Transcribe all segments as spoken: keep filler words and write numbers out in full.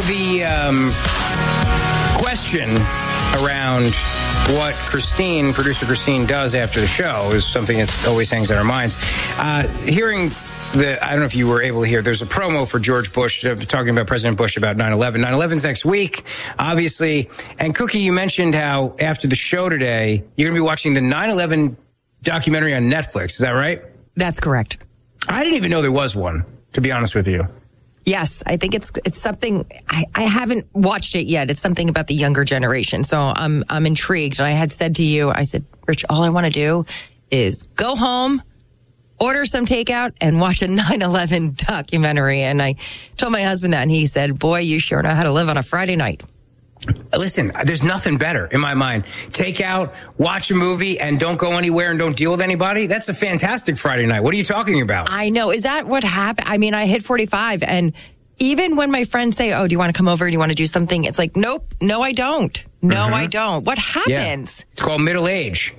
the um, question around what Christine, producer Christine, does after the show is something that always hangs on our minds. Uh, hearing the, I don't know if you were able to hear, there's a promo for George Bush uh, talking about President Bush about nine eleven. nine eleven's next week, obviously. And Cookie, you mentioned how after the show today, you're going to be watching the nine eleven documentary on Netflix. Is that right? That's correct. I didn't even know there was one, to be honest with you. Yes, I think it's it's something I, I haven't watched it yet. It's something about the younger generation. So I'm I'm intrigued. And I had said to you, I said, Rich, all I want to do is go home, order some takeout, and watch a nine eleven documentary. And I told my husband that, and he said, boy, you sure know how to live on a Friday night. Listen, there's nothing better in my mind. Take out, watch a movie, and don't go anywhere and don't deal with anybody. That's a fantastic Friday night. What are you talking about? I know. Is that what happened? I mean, I hit forty-five, and even when my friends say, oh, do you want to come over? Do you want to do something? It's like, nope, no, I don't. No, mm-hmm. I don't. What happens? Yeah. It's called middle age.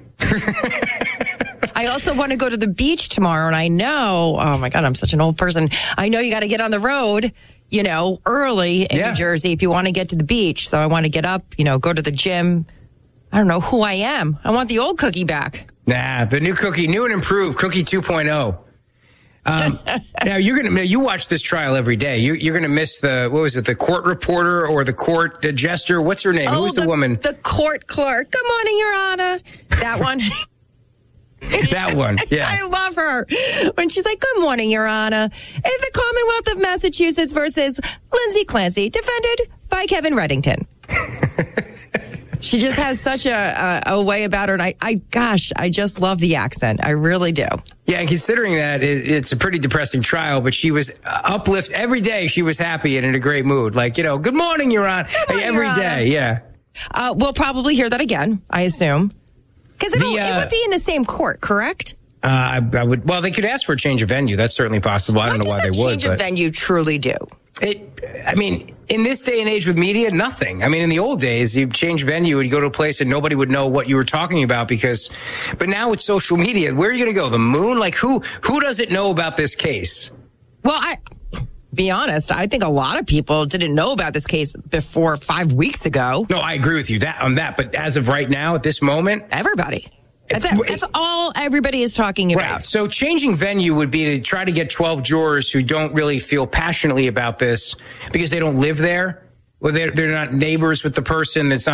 I also want to go to the beach tomorrow, and I know, oh my God, I'm such an old person. I know you got to get on the road, you know, early in yeah. New Jersey if you want to get to the beach. So I want to get up, you know, go to the gym. I don't know who I am. I want the old Cookie back. Nah, the new Cookie, new and improved, Cookie two point oh. Um, now you're going to, you watch this trial every day. You, you're going to miss the, what was it, the court reporter or the court jester? What's her name? Oh, Who was the, the woman? The court clerk. Good morning, Your Honor. That one. That one, yeah. I love her. When she's like, good morning, Your Honor. In the Commonwealth of Massachusetts versus Lindsay Clancy, defended by Kevin Reddington. She just has such a, a, a way about her. And I, I, gosh, I just love the accent. I really do. Yeah, and considering that, it, it's a pretty depressing trial, but she was uplift every day. She was happy and in a great mood. Like, you know, good morning, Your Honor. Good morning, every Your day, Honor. yeah. Uh, we'll probably hear that again, I assume. Because uh, it would be in the same court, correct? Uh, I, I would. Well, they could ask for a change of venue. That's certainly possible. I what don't know why they would. What does a change of venue truly do? It. I mean, in this day and age with media, nothing. I mean, in the old days, you change venue and you go to a place and nobody would know what you were talking about because. But now with social media, where are you going to go? The moon? Like who? Who doesn't know about this case? Well, I. Be honest, I think a lot of people didn't know about this case before five weeks ago. No, I agree with you that on that. But as of right now, at this moment, everybody. That's, it. That's all everybody is talking about. Right. So changing venue would be to try to get twelve jurors who don't really feel passionately about this because they don't live there. Well, they're, they're not neighbors with the person that's not